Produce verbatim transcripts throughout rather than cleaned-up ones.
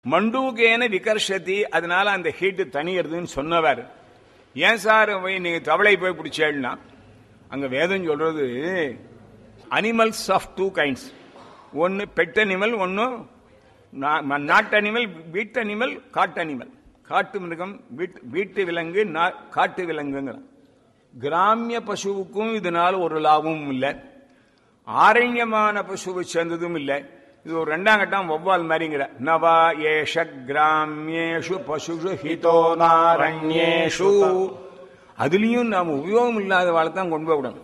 மண்டூகேன விகர்ஷதி, அதனால அந்த ஹீட்டு தனியறதுன்னு சொன்னவர். ஏன் சார் போய் நீங்க தவளை போய் பிடிச்சேன்னா, அங்க வேதம் சொல்றது அனிமல்ஸ் ஆஃப் டூ கைண்ட்ஸ், ஒன்னு பெட் அனிமல், ஒன்னு நாட்டு அனிமல், வீட்டு அனிமல், காட்டு அனிமல். காட்டு மிருகம், வீட்டு விலங்கு, காட்டு விலங்குங்கிற. கிராமிய பசுவுக்கும் இதனால ஒரு லாபமும் இல்லை, ஆரண்யமான பசுவை சேர்ந்ததும் இல்லை. இது ஒரு ரெண்டாம் கட்டம் வௌவால் மாதிரிங்கிற. நவா ஏஷ கிராமியேஷு பசுஷு ஹிதோ நாரண்யேஷு. அதுலயும் நாம உபயோகம் இல்லாத வாழத்தான் கொண்டு போய் விடணும்.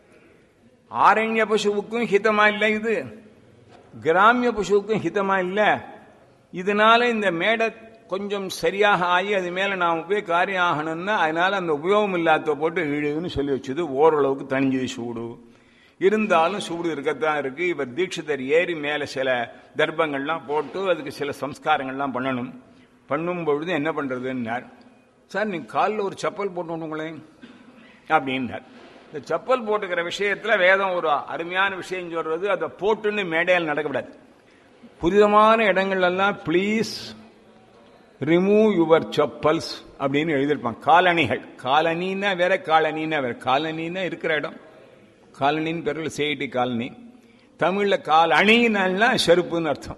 ஆரண்ய பசுவுக்கும் ஹிதமா இல்லை இது, கிராமிய பசுவுக்கும் ஹிதமா இல்லை. இதனால இந்த மேடை கொஞ்சம் சரியாக ஆகி அது மேல நாம போய் காரியம் ஆகணும்னா, அதனால அந்த உபயோகம் இல்லாத போட்டு இழுன்னு சொல்லி வச்சது. ஓரளவுக்கு தனிஞ்சது சூடு இருந்தாலும் சூடு இருக்கத்தான் இருக்கு. இவர் தீட்சிதர் ஏறி மேல சில தர்ப்பங்கள்லாம் போட்டு அதுக்கு சில சம்ஸ்காரங்கள்லாம் பண்ணணும். பண்ணும் பொழுது என்ன பண்றதுன்னார். சார் நீங்க காலில் ஒரு செப்பல் போட்டுங்களேன் அப்படின்னார். இந்த செப்பல் போட்டுக்கிற விஷயத்துல வேதம் ஒரு அருமையான விஷயம் சொல்றது, அதை போட்டுன்னு மேடையில் நடக்கக்கூடாது. புனிதமான இடங்கள் எல்லாம் ப்ளீஸ் ரிமூவ் யுவர் செப்பல்ஸ் அப்படின்னு எழுதியிருப்பாங்க. காலணிகள், காலனின்னா வேற, காலனின்னா வேற. காலனின்னா இருக்கிற இடம், காலனின்னு பேரில் சேயிட்டி காலனி. தமிழ்ல கால் அணினா செருப்புன்னு அர்த்தம்.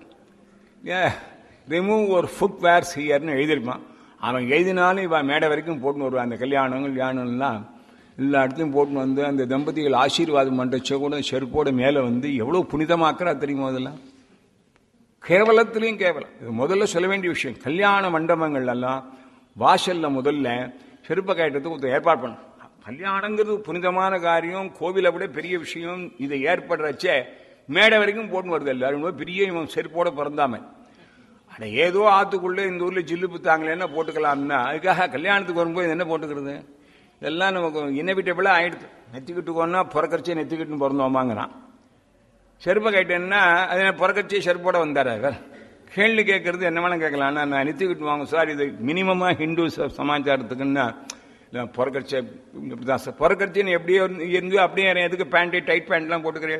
ரிமூவ் ஒரு ஃபுட் வேர்ஸ் ஹியர்னு எழுதியிருப்பான். அவன் எழுதினாலும் இவன் மேடை வரைக்கும் போட்டுன்னு வருவான். அந்த கல்யாணங்கள் கல்யாணம்லாம் எல்லா இடத்துலையும் போட்டுன்னு வந்து அந்த தம்பதிகள் ஆசீர்வாதம் பண்றச்ச கூட செருப்போட மேலே வந்து எவ்வளவு புனிதமாக்குறா தெரியுமோ. அதெல்லாம் கேவலத்திலையும் கேவலம். இது முதல்ல சொல்ல வேண்டிய விஷயம். கல்யாண மண்டபங்கள் எல்லாம் வாசல்ல முதல்ல செருப்பை கட்டுறதுக்கு ஏற்பாடு பண்ணும். கல்யாணங்கிறது புனிதமான காரியம், கோவிலை விட பெரிய விஷயம். இதை ஏற்படுறச்சே மேடை வரைக்கும் போட்டு வருது. எல்லாரும் பெரிய இவன் செருப்போட பிறந்தாம அட ஏதோ ஆத்துக்குள்ள இந்த ஊர்ல ஜில்லு புத்தாங்களேன்னா போட்டுக்கலாம்னா, அதுக்காக கல்யாணத்துக்கு வரும்போது என்ன போட்டுக்கிறது? இதெல்லாம் நமக்கு இனவிட்டபிளா ஆயிடுது. நெத்திக்கிட்டுக்கோன்னா பிறக்கரிச்சே நெத்திக்கிட்டு பிறந்தோமாங்கிறான். செருப்பை கேட்டேன்னா அது பிறக்கரிச்சே செருப்போட வந்தார். அவர் கேள்வி கேட்கறது என்ன வேணா கேட்கலாம். நான் நெத்திக்கிட்டு வாங்க சார், இது மினிமமா ஹிந்து சமாச்சாரத்துக்குன்னா பிறக்கரிச்சை இப்படிதான் சார். பிறக்கரிச்சின்னு எப்படியோ இருந்து அப்படியே எதுக்கு பேண்ட் டைட் பேண்ட்லாம் போட்டுக்கிறேன்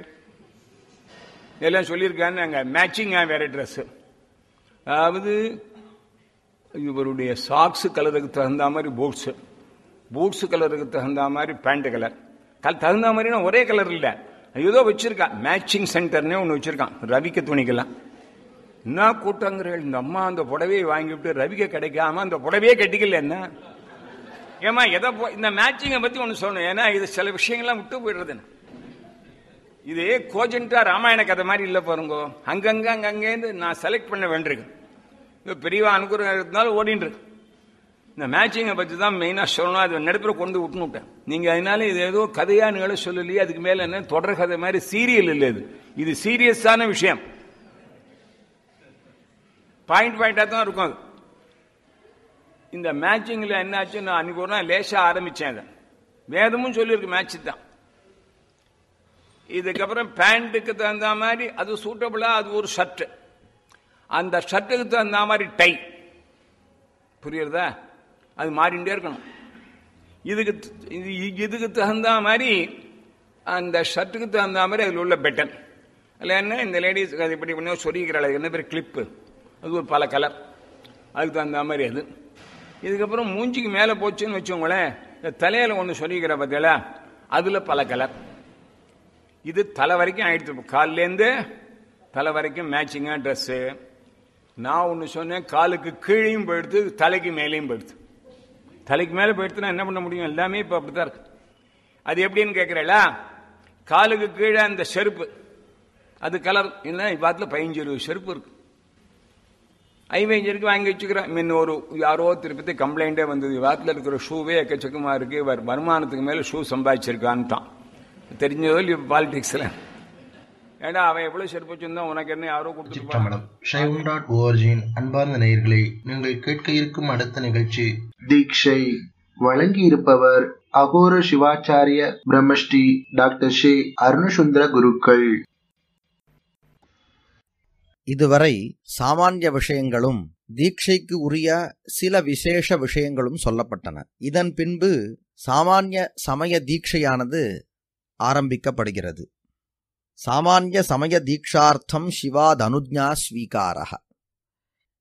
எல்லாம் சொல்லியிருக்கான்னு அங்கே மேட்சிங்காக வேற ட்ரெஸ். அதாவது இவருடைய சாக்ஸ் கலருக்கு தகுந்த மாதிரி பூட்ஸு, பூட்ஸ் கலருக்கு தகுந்த மாதிரி பேண்ட் கலர், கல் தகுந்த மாதிரினா ஒரே கலர் இல்லை, ஏதோ வச்சிருக்கான். மேட்சிங் சென்டர்னே ஒன்று வச்சிருக்கான் ரவிக்க துணிக்கெல்லாம். என்ன கூட்டங்கிறீர்கள், இந்த அம்மா அந்த புடவையை வாங்கிவிட்டு ரவிக்க கிடைக்காம அந்த புடவையே கட்டிக்கல. என்ன ஏமா எதை இந்த மேட்சிங்கை பத்தி ஒன்று சொல்லணும். ஏன்னா இது சில விஷயங்கள்லாம் விட்டு போயிடுறது. இது கோஜென்டா ராமாயண கதை மாதிரி இல்லை பாருங்க. அங்கங்க அங்கங்கேருந்து நான் செலக்ட் பண்ண வேண்டியிருக்கு. பெரியவா அனுகூலம் இருந்தாலும் ஓடின்னு இருக்கு. இந்த மேட்சிங்கை பற்றி தான் மெயினாக சொல்லணும். அது நடுப்புற கொண்டு விட்டுன்னு விட்டேன். நீங்க அதனால இது ஏதோ கதையா நீங்களே சொல்லலையே, அதுக்கு மேல என்ன தொடர் கதை மாதிரி சீரியல் இல்லை. இது இது சீரியஸான விஷயம். பாயிண்ட் பாயிண்டா தான் இருக்கும். அது இந்த மேட்சிங்ல என்னாச்சு, நான் அன்னைக்கு ஒரு நாள் லேசா ஆரம்பிச்சேன். அதை வேதமும் சொல்லியிருக்கு மேட்ச் தான். இதுக்கப்புறம் பேண்ட்டுக்கு தகுந்த மாதிரி அது சூட்டபிளா அது ஒரு ஷர்ட், அந்த ஷர்ட்டுக்கு தகுந்த மாதிரி டை, புரியுறதா? அது மாறிண்டே இருக்கணும். இதுக்கு இதுக்கு தகுந்த மாதிரி அந்த ஷர்ட்டுக்கு தகுந்த மாதிரி அதில் உள்ள பெட்டன் அதில் என்ன, இந்த லேடிஸ் அது இப்படி பண்ணி சொல்லிக்கிறாள் என்ன பேர் கிளிப்பு, அது ஒரு பல கலர், அதுக்கு தகுந்த மாதிரி அது. இதுக்கப்புறம் மூஞ்சிக்கு மேலே போச்சுன்னு வச்சோங்களேன், தலையில ஒன்று சொல்லிக்கிற பார்த்தீங்களா, அதுல பல கலர். இது தலை வரைக்கும் ஆயிடுச்சு, காலிலேருந்து தலை வரைக்கும் மேட்சிங்கா ட்ரெஸ்ஸு. நான் ஒன்று சொன்னேன், காலுக்கு கீழையும் போயிடுத்து தலைக்கு மேலேயும் போயிடுது. தலைக்கு மேலே போயிடுத்துனா என்ன பண்ண முடியும்? எல்லாமே இப்போ அப்படித்தான் இருக்கு. அது எப்படின்னு கேட்கிறேளா, காலுக்கு கீழே அந்த செருப்பு அது கலர் என்ன, இவ்வாத்துல பதினஞ்சு இருபது செருப்பு இருக்கு. ஐவேஞ்சருக்கு வாங்கி வச்சுக்கிறேன். முன்ன ஒரு யாரோ திருப்பதி கம்ப்ளைண்டே வந்தது, வாரத்தில் இருக்கிற ஷூவே எக்கச்சக்கமா இருக்கு, வருமானத்துக்கு மேல ஷூ சம்பாதிச்சிருக்கான்னு தான் தெரிஞ்சதோ இல்லையோ பாலிடிக்ஸ்ல. ஏடா அவன் எவ்வளவு செருப்பு வச்சிருந்தா உனக்கு என்ன யாரோ கொடுத்துருப்பாங்க. ஷைவம் டாட் ஓஆர்ஜியின் அன்பார்ந்த நேயர்களே, நீங்கள் கேட்க இருக்கும் அடுத்த நிகழ்ச்சி தீட்சை. வழங்கி இருப்பவர் அகோர சிவாச்சாரிய பிரம்மஸ்ரீ டாக்டர் ஷே அருணசுந்தர குருக்கள். இதுவரை சாமானிய விஷயங்களும் தீட்சைக்கு உரிய சில விசேஷ விஷயங்களும் சொல்லப்பட்டன. இதன் பின்பு சாமானிய சமய தீட்சையானது ஆரம்பிக்கப்படுகிறது. சாமானிய சமய தீட்சார்த்தம் சிவாத் அனுஜ்ஞா ஸ்வீகாரஹ.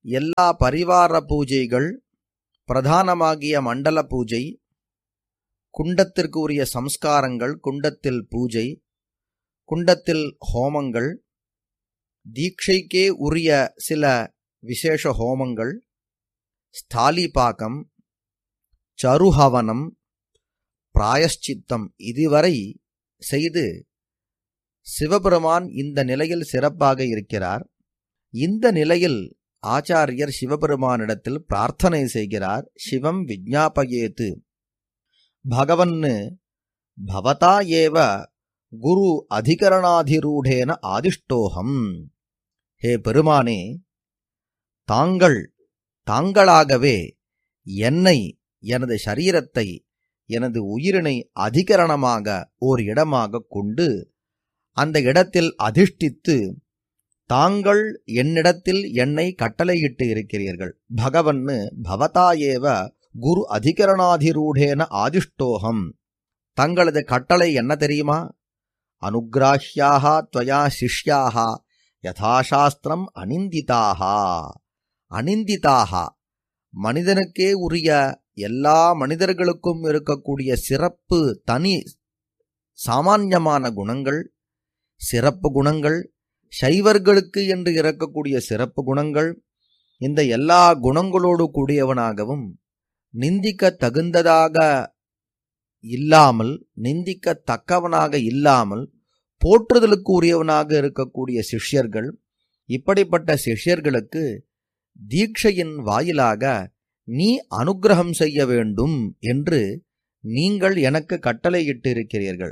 எல்லா பரிவார பூஜைகள், பிரதானமாகிய மண்டல பூஜை, குண்டத்திற்கு உரிய சம்ஸ்காரங்கள், குண்டத்தில் பூஜை, குண்டத்தில் ஹோமங்கள், தீட்சைக்கே உரிய சில விசேஷ ஹோமங்கள், ஸ்தாலிபாகம், சருஹவனம், பிராயஷ்சித்தம் இதுவரை செய்து சிவபெருமான் இந்த நிலையில் சிறப்பாக இருக்கிறார். இந்த நிலையில் ஆச்சாரியர் சிவபெருமானிடத்தில் பிரார்த்தனை செய்கிறார். சிவம் விஜ்ஞாபயேத்து பகவன்னு பவதா ஏவ குரு அதிகரணாதிரூடேன ஆதிஷ்டோகம். ஹே பெருமானே, தாங்கள் தாங்களாகவே என்னை, எனது சரீரத்தை, எனது உயிரினை அதிகரணமாக ஓர் இடமாக கொண்டு அந்த இடத்தில் அதிஷ்டித்து தாங்கள் என்னிடத்தில் என்னை கட்டளையிட்டு இருக்கிறீர்கள். பகவன்னு பவதாயேவ குரு அதிகரணாதிரூடேன ஆதிஷ்டோகம். தங்களது கட்டளை என்ன தெரியுமா? அனுக்ராஹ்யாக த்வயா சிஷ்யாக யதாசாஸ்திரம் அனிந்திதாக. அனிந்திதாக மனிதனுக்கே உரிய, எல்லா மனிதர்களுக்கும் இருக்கக்கூடிய சிறப்பு, தனி சாமான்யமான குணங்கள், சிறப்பு குணங்கள், சைவர்களுக்கு என்று இருக்கக்கூடிய சிறப்பு குணங்கள், இந்த எல்லா குணங்களோடு கூடியவனாகவும் நிந்திக்க தகுந்ததாக இல்லாமல், நிந்திக்க தக்கவனாக இல்லாமல் போற்றுதலுக்கு உரியவனாக இருக்கக்கூடிய சிஷ்யர்கள், இப்படிப்பட்ட சிஷ்யர்களுக்கு தீட்சையின் வாயிலாக நீ அனுக்கிரகம் செய்ய வேண்டும் என்று நீங்கள் எனக்கு கட்டளையிட்டு இருக்கிறீர்கள்.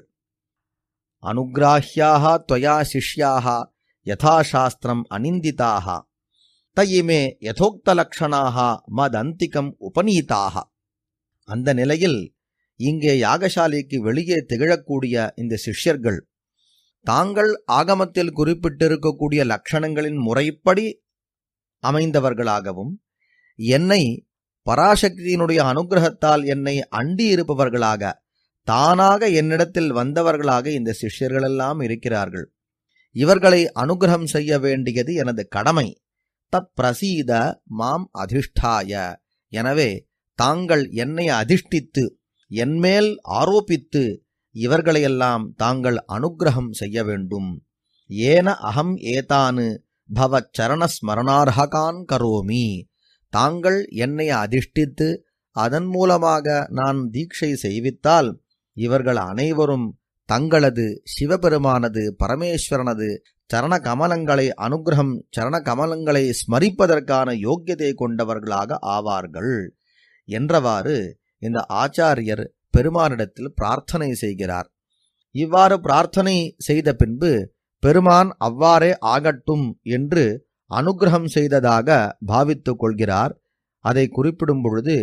அனுக்ராஹ்யாக த்வயா சிஷ்யாக யதாசாஸ்திரம் அனிந்திதாக தயிமே யதோக்தலக்ஷணாக மதந்திகம் உபநீதாக. அந்த நிலையில் இங்கே யாகசாலைக்கு வெளியே திகழக்கூடிய இந்த சிஷ்யர்கள் தாங்கள் ஆகமத்தில் குறிப்பிட்டிருக்கக்கூடிய லட்சணங்களின் முறைப்படி அமைந்தவர்களாகவும், என்னை பராசக்தியினுடைய அனுகிரகத்தால் என்னை அண்டி இருப்பவர்களாக, தானாக என்னிடத்தில் வந்தவர்களாக இந்த சிஷ்யர்களெல்லாம் இருக்கிறார்கள். இவர்களை அனுகிரகம் செய்ய வேண்டியது எனது கடமை. தத் பிரசீத மாம் அதிஷ்டாய. எனவே தாங்கள் என்னை அதிஷ்டித்து என்மேல் ஆரோபித்து இவர்களையெல்லாம் தாங்கள் அனுகிரகம் செய்ய வேண்டும். ஏன அகம் ஏதானு பவச் சரணஸ்மரணார்ஹகான் கரோமி. தாங்கள் என்னை அதிஷ்டித்து அதன் மூலமாக நான் தீட்சை செய்வித்தால் இவர்கள் அனைவரும் தங்களது சிவபெருமானது பரமேஸ்வரனது சரண கமலங்களை அனுகிரகம் சரண கமலங்களை ஸ்மரிப்பதற்கான யோக்கியதை கொண்டவர்களாக ஆவார்கள் என்றவாறு இந்த ஆச்சாரியர் பெருமானிடத்தில் பிரார்த்தனை செய்கிறார். இவ்வாறு பிரார்த்தனை செய்த பின்பு பெருமான் அவ்வாறே ஆகட்டும் என்று அனுகிரகம் செய்ததாக பாவித்துக் கொள்கிறார். அதை குறிப்பிடும் பொழுது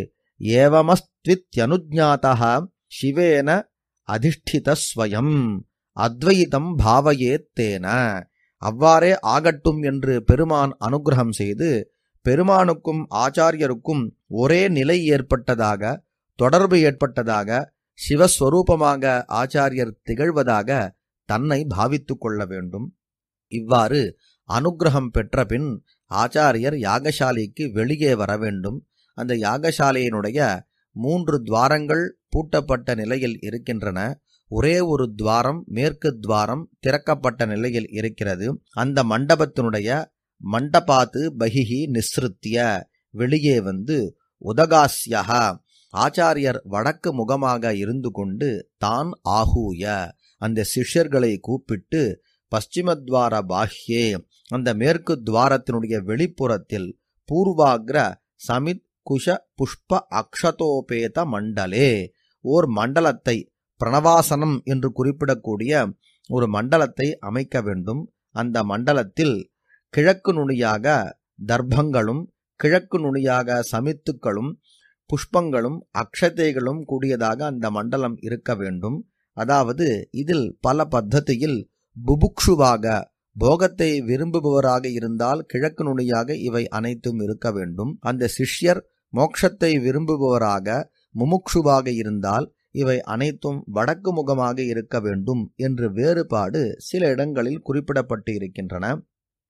ஏவமஸ்த்வித்யனுஜ்ஞாதः சிவேன அதிஷ்டிதஸ்வயம் அத்வைதம் பாவயேத்தேன. அவ்வாறே ஆகட்டும் என்று பெருமான் அனுகிரகம் செய்து பெருமானுக்கும் ஆச்சாரியருக்கும் ஒரே நிலை ஏற்பட்டதாக, தொடர்பு ஏற்பட்டதாக, சிவஸ்வரூபமாக ஆச்சாரியர் திகழ்வதாக தன்னை பாவித்துக் கொள்ள வேண்டும். இவ்வாறு அனுகிரகம் பெற்ற பின் ஆச்சாரியர் யாகசாலைக்கு வெளியே வர வேண்டும். அந்த யாகசாலையினுடைய மூன்று துவாரங்கள் பூட்டப்பட்ட நிலையில் இருக்கின்றன. ஒரே ஒரு துவாரம், மேற்கு துவாரம் திறக்கப்பட்ட நிலையில் இருக்கிறது. அந்த மண்டபத்தினுடைய மண்டபாத்து பகிஹி நிஸ்ருத்திய, வெளியே வந்து உதகாஸ்யஹ, ஆச்சாரியர் வடக்கு முகமாக இருந்து கொண்டு தான் ஆகூய, அந்த சிஷ்யர்களை கூப்பிட்டு பশ্চিமத்வார பாஹ்யே, அந்த மேற்கு துவாரத்தினுடைய வெளிப்புறத்தில் பூர்வாக்ர சமித் குஷ புஷ்ப அக்ஷதோபேத மண்டலே, ஓர் மண்டலத்தை, பிரணவாசனம் என்று குறிப்பிடக்கூடிய ஒரு மண்டலத்தை அமைக்க வேண்டும். அந்த மண்டலத்தில் கிழக்கு நுனியாக தர்ப்பங்களும் கிழக்கு நுனியாக சமித்துக்களும் புஷ்பங்களும் அக்ஷதைகளும் கூடியதாக அந்த மண்டலம் இருக்க வேண்டும். அதாவது இதில் பல பத்ததியில் புபுக்ஷுவாக, போகத்தை விரும்புபவராக இருந்தால் கிழக்கு நுனியாக இவை அனைத்தும் இருக்க வேண்டும். அந்த சிஷ்யர் மோட்சத்தை விரும்புபவராக முமுக்ஷுவாக இருந்தால் இவை அனைத்தும் வடக்கு முகமாக இருக்க வேண்டும் என்று வேறுபாடு சில இடங்களில் குறிப்பிடப்பட்டு இருக்கின்றன.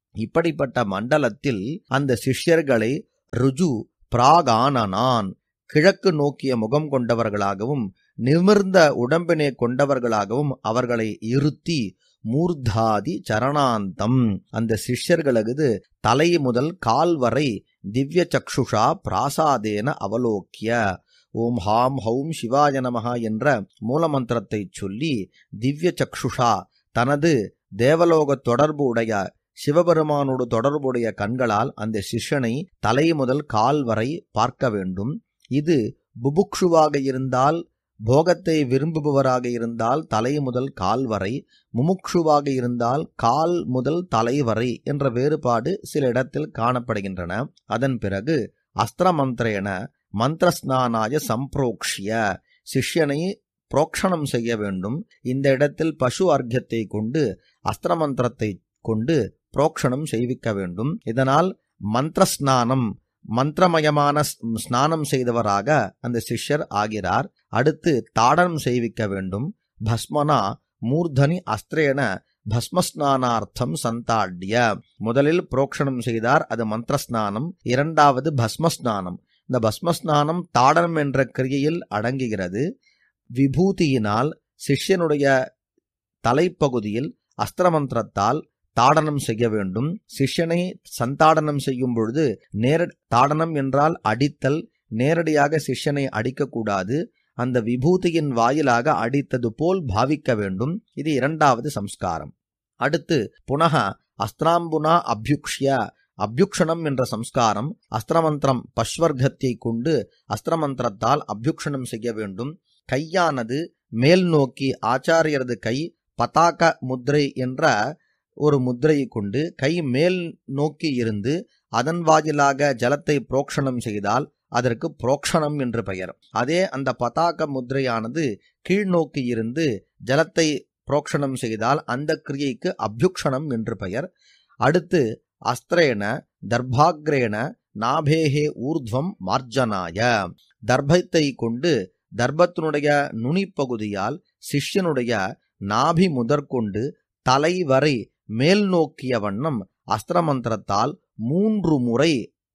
இப்படிப்பட்ட மண்டலத்தில் அந்த சிஷ்யர்களை ருஜு பிராகானனான் கிழக்கு நோக்கிய முகம் கொண்டவர்களாகவும் நிமிர்ந்த உடம்பினை கொண்டவர்களாகவும் அவர்களை இருத்தி மூர்தாதி சரணாந்தம் அந்த சிஷ்யர்களது தலை முதல் கால் வரை திவ்ய சக்ஷுஷா பிராசாதேன அவலோக்கிய ஓம் ஹாம் ஹௌம் சிவாய நமஹ என்ற மூலமந்திரத்தை சொல்லி திவ்ய சக்ஷுஷா தனது தேவலோக தொடர்பு உடைய சிவபெருமானோடு தொடர்புடைய கண்களால் அந்த சிஷ்யனை தலை முதல் கால் வரை பார்க்க வேண்டும். இது புபுக்ஷுவாக இருந்தால், போகத்தை விரும்புபவராக இருந்தால் தலை முதல் கால் வரை, முமுக்ஷுவாக இருந்தால் கால் முதல் தலை வரை என்ற வேறுபாடு சில இடத்தில் காணப்படுகின்றன. அதன் பிறகு அஸ்திரமந்திரேன மந்திரஸ்நானாய சம்பிரோக்ஷிய சிஷ்யனை புரோக்ஷணம் செய்ய வேண்டும். இந்த இடத்தில் பசு அர்க்கியத்தை கொண்டு அஸ்திரமந்திரத்தை கொண்டு புரோக்ஷணம் செய்விக்க வேண்டும். இதனால் மந்திரஸ்நானம் மந்திரமயமான ஸ்நானம் செய்தவராக அந்த சிஷ்யர் ஆகிறார். அடுத்து தாடனம் செய்விக்க வேண்டும். பஸ்மனா மூர்தனி அஸ்திரேன பஸ்மஸ்நானார்த்தம் சந்தாட்ய முதலில் புரோக்ஷணம் செய்தார், அது மந்திரஸ்நானம். இரண்டாவது பஸ்மஸ்நானம். இந்த பஸ்மஸ்நானம் தாடனம் என்ற கிரியையில் அடங்குகிறது. விபூதியினால் சிஷ்யனுடைய தலைப்பகுதியில் அஸ்திரமந்திரத்தால் தாடனம் செய்ய வேண்டும். சிஷ்யனை சந்தாடனம் செய்யும் பொழுது நேர தாடனம் என்றால் அடித்தல், நேரடியாக சிஷ்யனை அடிக்கக்கூடாது. அந்த விபூதியின் வாயிலாக அடித்தது போல் பாவிக்க வேண்டும். இது இரண்டாவது சம்ஸ்காரம். அடுத்து புனக அஸ்திராம்புனா அபியுக்ஷ்ய அபியுக்ஷணம் என்ற சம்ஸ்காரம். அஸ்திரமந்திரம் பஸ்வர்க்கத்தை கொண்டு அஸ்திரமந்திரத்தால் அபியுக்ஷணம் செய்ய வேண்டும். கையானது மேல் நோக்கி ஆச்சாரியரது கை பதாக முத்ரை என்ற ஒரு முத்திரையை கொண்டு கை மேல் நோக்கி இருந்து அதன் வாயிலாக ஜலத்தை புரோக்ஷணம் செய்தால் அதற்கு புரோக்ஷணம் என்று பெயர். அதே அந்த பதாக முத்திரையானது கீழ்நோக்கி இருந்து ஜலத்தை புரோக்ஷணம் செய்தால் அந்த கிரியைக்கு அபியுக்ஷணம் என்று பெயர். அடுத்து அஸ்திரேன தர்பாக்ரேன நாபேஹே ஊர்த்வம் மார்ஜனாய தர்பத்தை கொண்டு தர்பத்தினுடைய நுனிப்பகுதியால் சிஷ்யனுடைய நாபி முதற்கொண்டு தலை வரை மேல் நோக்கிய வண்ணம் அஸ்திரமந்திரத்தால் மூன்று முறை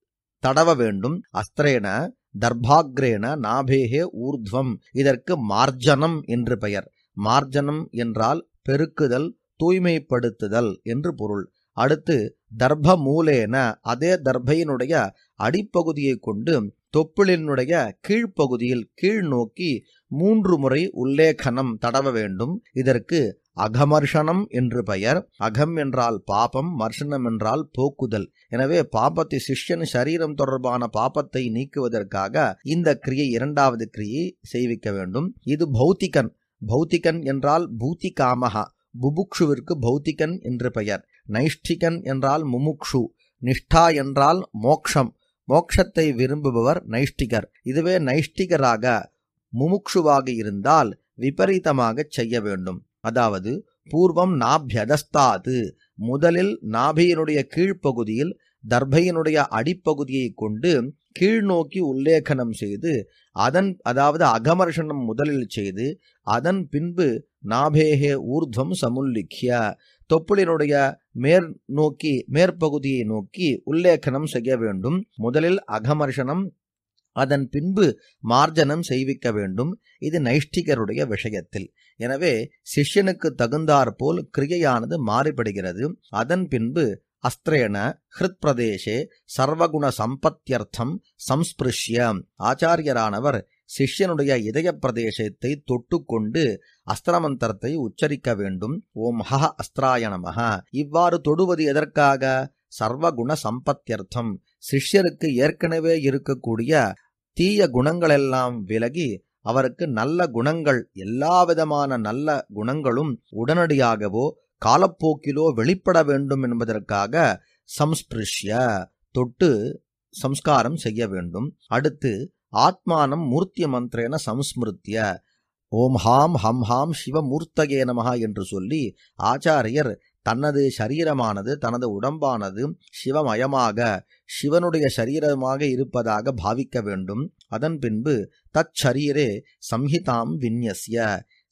தடவ வேண்டும். அஸ்திரேன தர்பாக்ரேன நாபேஹே ஊர்த்வம் இதற்கு மார்ஜனம் என்று பெயர். மார்ஜனம் என்றால் பெருக்குதல், தூய்மைப்படுத்துதல் என்று பொருள். அடுத்து தர்ப மூலேன அதே தர்பையினுடைய அடிப்பகுதியை கொண்டு தொப்புளினுடைய கீழ்ப்பகுதியில் கீழ் நோக்கி மூன்று முறை உல்லேகனம் தடவ வேண்டும். இதற்கு அகமர்ஷனம் என்று பெயர். அகம் என்றால் பாபம், மர்ஷனம் என்றால் போக்குதல். எனவே பாபத்தை சிஷ்யன் சரீரம் தொடர்பான பாபத்தை நீக்குவதற்காக இந்த கிரியை இரண்டாவது கிரியை செய்விக்க வேண்டும். இது பௌத்திகன். பௌத்திகன் என்றால் பூதிகாமகா, புபுக்ஷுவிற்கு பௌத்திகன் என்று பெயர். நைஷ்டிகன் என்றால் முமுக்ஷு, நிஷ்டா என்றால் மோக்ஷம், மோக்ஷத்தை விரும்புபவர் நைஷ்டிகர். இதுவே நைஷ்டிகராக முமுக்ஷுவாக இருந்தால் விபரீதமாக செய்ய வேண்டும். அதாவது பூர்வம் நாபியதஸ்தாது முதலில் நாபியினுடைய கீழ்ப்பகுதியில் தர்பையினுடைய அடிப்பகுதியை கொண்டு கீழ்நோக்கி உல்லேகனம் செய்து அதன் அதாவது அகமர்ஷனம் முதலில் செய்து அதன் பின்பு நாபேஹே ஊர்த்வம் சமுல்லிக்ய தொப்புளினுடைய மேற் நோக்கி மேற்பகுதியை நோக்கி உல்லேகனம் செய்ய வேண்டும். முதலில் அகமர்ஷனம், அதன் பின்பு மார்ஜனம் செய்விக்க வேண்டும். இது நைஷ்டிகருடைய விஷயத்தில். எனவே சிஷ்யனுக்கு தகுந்தாற்போல் கிரியையானது மாறுபடுகிறது. அதன் பின்பு அஸ்திரேன ஹிருத் பிரதேசே சர்வகுண சம்பத்தியர்த்தம் சம்ஸ்பிருஷ்ய ஆச்சாரியரானவர் சிஷ்யனுடைய இதய பிரதேசத்தை தொட்டுக்கொண்டு அஸ்திரமந்திரத்தை உச்சரிக்க வேண்டும். ஓம் ஹ அஸ்திராய நமஹ. இவ்வாறு தொடுவது எதற்காக? சர்வகுண சம்பத்தியர்த்தம் சிஷ்யருக்கு ஏற்கனவே இருக்கக்கூடிய தீய குணங்களெல்லாம் விலகி அவருக்கு நல்ல குணங்கள், எல்லா விதமான நல்ல குணங்களும் உடனடியாகவோ காலப்போக்கிலோ வெளிப்பட வேண்டும் என்பதற்காக சம்ஸ்பிருஷ்ய தொட்டு சம்ஸ்காரம் செய்ய வேண்டும். அடுத்து ஆத்மானம் மூர்த்திய மந்திரேன சம்ஸ்மிருத்திய ஓம் ஹாம் ஹம் ஹாம் சிவமூர்த்தகே நமஹ என்று சொல்லி ஆச்சாரியர் தனது சரீரமானது தனது உடம்பானது சிவமயமாக சிவனுடைய சரீரமாக இருப்பதாக பாவிக்க வேண்டும். அதன் பின்பு தச்சரீரே சம்ஹிதாம் விந்யஸ்ய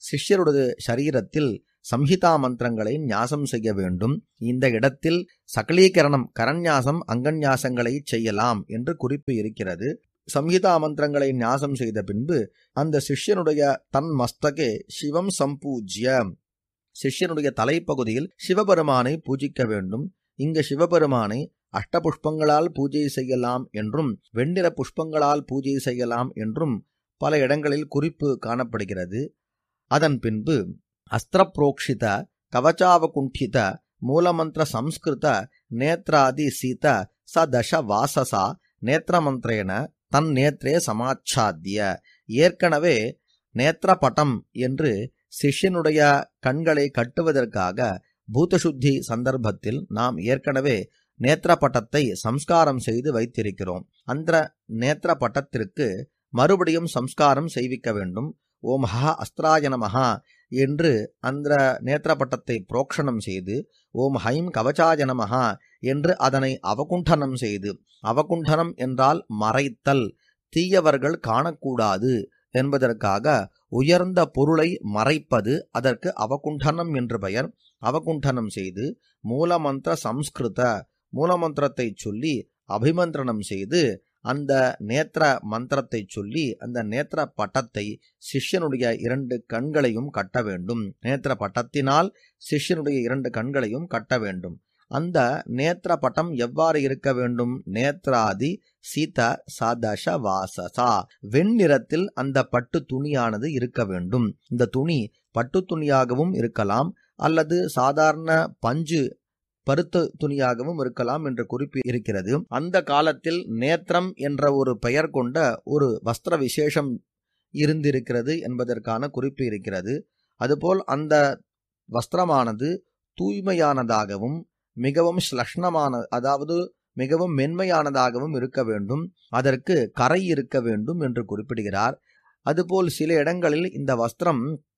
சிஷ்யருடைய சரீரத்தில் சம்ஹிதா மந்திரங்களை ஞாசம் செய்ய வேண்டும். இந்த இடத்தில் சகலீகரணம் கரண்யாசம் அங்கன்யாசங்களை செய்யலாம் என்று குறிப்பு இருக்கிறது. சம்ஹிதா மந்திரங்களை ஞாசம் செய்த பின்பு அந்த சிஷ்யனுடைய தன் மஸ்தகே சிவம் சம்பூஜ்ய, சிஷ்யனுடைய தலைப்பகுதியில் சிவபெருமானை பூஜிக்க வேண்டும். இங்கு சிவபெருமானை அஷ்டபுஷ்பங்களால் பூஜை செய்யலாம் என்றும் வெண்ணிற புஷ்பங்களால் பூஜை செய்யலாம் என்றும் பல இடங்களில் குறிப்பு காணப்படுகிறது. அதன் பின்பு அஸ்திரப்ரோக்ஷித கவச்சாவகுண்டித மூலமந்திர சம்ஸ்கிருத நேத்ராதி சீத ச தச வாசசா நேத்திரமந்திரேன தன் நேத்ரே சமாச்சாத்திய, ஏற்கனவே நேத்திரபட்டம் என்று சிஷ்யனுடைய கண்களை கட்டுவதற்காக பூதசுத்தி சந்தர்ப்பத்தில் நாம் ஏற்கனவே நேத்திரபட்டத்தை சம்ஸ்காரம் செய்து வைத்திருக்கிறோம். அந்த நேத்திரபட்டத்திற்கு மறுபடியும் சம்ஸ்காரம் செய்விக்க வேண்டும். ஓம் ஹா அஸ்திராய நமஹா என்று அந்த நேத்திரபட்டத்தை புரோக்ஷணம் செய்து ஓம் ஹைம் கவச்சாய நமஹா என்று அதனை அவகுண்டனம் செய்து, அவகுண்டனம் என்றால் மறைத்தல், தீயவர்கள் காணக்கூடாது என்பதற்காக உயர்ந்த பொருளை மறைப்பது, அதற்கு அவகுண்டனம் என்று பெயர். அவகுண்டனம் செய்து மூலமந்திர சம்ஸ்கிருத, மூலமந்திரத்தை சொல்லி அபிமந்திரணம் செய்து அந்த நேத்திர மந்திரத்தை சொல்லி அந்த நேத்திர பட்டத்தை சிஷ்யனுடைய இரண்டு கண்களையும் கட்ட வேண்டும். நேத்திர பட்டத்தினால் சிஷ்யனுடைய இரண்டு கண்களையும் கட்ட வேண்டும். அந்த நேத்திர பட்டம் எவ்வாறு இருக்க வேண்டும்? நேத்ராதி சீத சாதச வாசசா, வெண்ணிறத்தில் அந்த பட்டு துணியானது இருக்க வேண்டும். இந்த துணி பட்டு துணியாகவும் இருக்கலாம் அல்லது சாதாரண பஞ்சு பருத்த துணியாகவும் இருக்கலாம் என்று குறிப்பு இருக்கிறது. அந்த காலத்தில் நேத்திரம் என்ற ஒரு பெயர் கொண்ட ஒரு வஸ்திர விசேஷம் இருந்திருக்கிறது என்பதற்கான குறிப்பு இருக்கிறது. அதுபோல் அந்த வஸ்திரமானது தூய்மையானதாகவும் மிகவும் ஸ்லஷ்ணமான, அதாவது மிகவும் மென்மையானதாகவும் இருக்க வேண்டும். அதற்கு கரை இருக்க வேண்டும் என்று குறிப்பிடுகிறார். அதுபோல் சில இடங்களில் இந்த வஸ்திரம்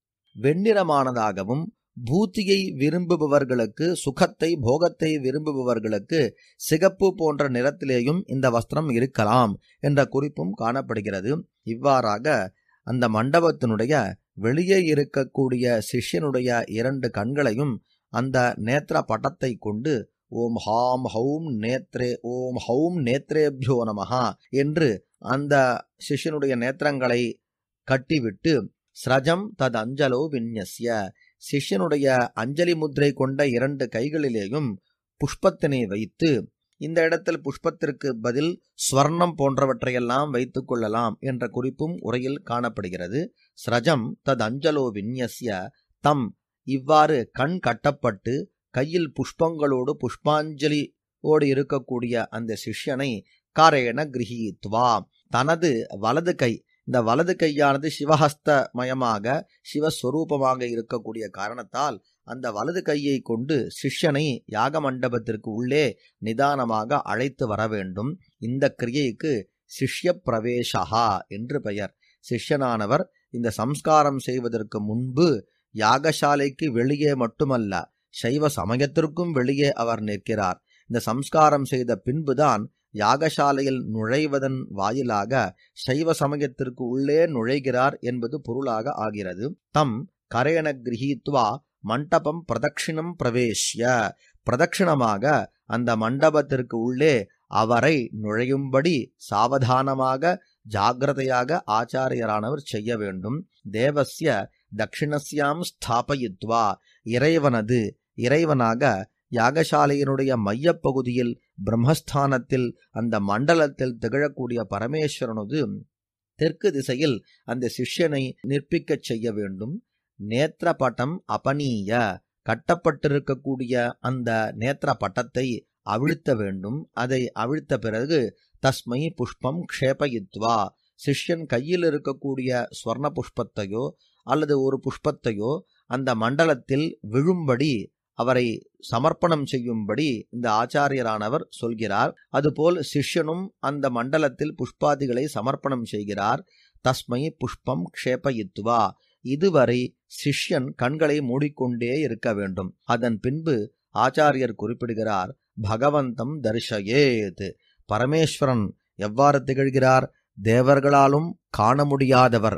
வெண்ணிறமானதாகவும் பூத்தியை விரும்புபவர்களுக்கு, சுகத்தை போகத்தை விரும்புபவர்களுக்கு சிகப்பு போன்ற நிறத்திலேயும் இந்த வஸ்திரம் இருக்கலாம் என்ற குறிப்பும் காணப்படுகிறது. இவ்வாறாக அந்த மண்டபத்தினுடைய வெளியே இருக்கக்கூடிய சிஷ்யனுடைய இரண்டு கண்களையும் அந்த நேத்திர பட்டத்தை கொண்டு ஓம் ஹாம் ஹௌம் நேத்ரே ஓம் ஹௌம் நேத்ரேபியோ நமஹா என்று அந்த சிஷ்யனுடைய நேத்திரங்களை கட்டிவிட்டு ஸ்ரஜம் தத் அஞ்சலோ விந்யஸ்ய, சிஷ்யனுடைய அஞ்சலி முத்திரை கொண்ட இரண்டு கைகளிலேயும் புஷ்பத்தினை வைத்து, இந்த இடத்தில் புஷ்பத்திற்கு பதில் ஸ்வர்ணம் போன்றவற்றையெல்லாம் வைத்துக் கொள்ளலாம் என்ற குறிப்பும் உரையில் காணப்படுகிறது. ஸ்ரஜம் தத் அஞ்சலோ விந்யஸ்ய, தம் இவ்வாறு கண் கட்டப்பட்டு கையில் புஷ்பங்களோடு புஷ்பாஞ்சலி ஓடு இருக்கக்கூடிய அந்த சிஷ்யனை காரேண கிரஹீத்வா, தனது வலது கை, இந்த வலது கையானது சிவஹஸ்தமயமாக சிவஸ்வரூபமாக இருக்கக்கூடிய காரணத்தால் அந்த வலது கையை கொண்டு சிஷ்யனை யாக மண்டபத்திற்கு உள்ளே நிதானமாக அழைத்து வர வேண்டும். இந்த கிரியைக்கு சிஷ்ய பிரவேசா என்று பெயர். சிஷ்யனானவர் இந்த சம்ஸ்காரம் செய்வதற்கு முன்பு யாகசாலைக்கு வெளியே மட்டுமல்ல, சைவ சமயத்திற்கும் வெளியே அவர் நிற்கிறார். இந்த சம்ஸ்காரம் செய்த பின்புதான் யாகசாலையில் நுழைவதன் வாயிலாக சைவ சமயத்திற்கு உள்ளே நுழைகிறார் என்பது பொருளாக ஆகிறது. தம் கரேண கிரஹீத்வா மண்டபம் பிரதட்சிணம் பிரவேஷ்ய, பிரதட்சிணமாக அந்த மண்டபத்திற்கு உள்ளே அவரை நுழையும்படி சாவதானமாக ஜாகிரதையாக ஆச்சாரியரானவர் செய்ய வேண்டும். தேவஸ்ய தட்சிணஸ்யாம் ஸ்தாபயித்வா, இறைவனது இறைவனாக யாகசாலையினுடைய மையப்பகுதியில் பிரம்மஸ்தானத்தில் அந்த மண்டலத்தில் திகழக்கூடிய பரமேஸ்வரனது தெற்கு திசையில் அந்த சிஷ்யனை நிற்பிக்கச் செய்ய வேண்டும். நேத்திர பட்டம் அபனீய, கட்டப்பட்டிருக்கக்கூடிய அந்த நேத்திர பட்டத்தை அவிழ்த்த வேண்டும். அதை அவிழ்த்த பிறகு தஸ்மை புஷ்பம் க்ஷேபயித்வா, சிஷ்யன் கையில் இருக்கக்கூடிய ஸ்வர்ண புஷ்பத்தையோ அல்லது ஒரு புஷ்பத்தையோ அந்த மண்டலத்தில் விழும்படி அவரை சமர்ப்பணம் செய்யும்படி இந்த ஆச்சாரியரானவர் சொல்கிறார். அதுபோல் சிஷ்யனும் அந்த மண்டலத்தில் புஷ்பாதிகளை சமர்ப்பணம் செய்கிறார். தஸ்மை புஷ்பம் க்ஷேபயித்வா, இதுவரை சிஷ்யன் கண்களை மூடிக்கொண்டே இருக்க வேண்டும். அதன் பின்பு ஆச்சாரியர் குறிப்பிடுகிறார், பகவந்தம் தரிசயேத், பரமேஸ்வரன் எவ்வாறு திகழ்கிறார்? தேவர்களாலும் காண முடியாதவர்,